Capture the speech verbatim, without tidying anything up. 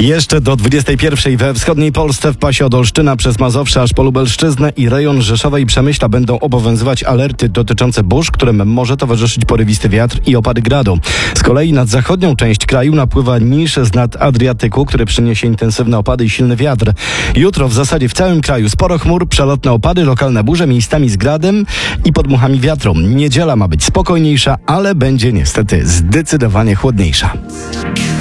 Jeszcze do dwudziestej pierwszej we wschodniej Polsce w pasie od Olsztyna przez Mazowsze aż po Lubelszczyznę i rejon Rzeszowa i Przemyśla będą obowiązywać alerty dotyczące burz, którym może towarzyszyć porywisty wiatr i opady gradu. Z kolei nad zachodnią część kraju napływa niż z nad Adriatyku, który przyniesie intensywne opady i silny wiatr. Jutro w zasadzie w całym kraju sporo chmur, przelotne opady, lokalne burze, miejscami z gradem i podmuchami wiatru. Niedziela ma być spokojniejsza, ale będzie niestety zdecydowanie chłodniejsza.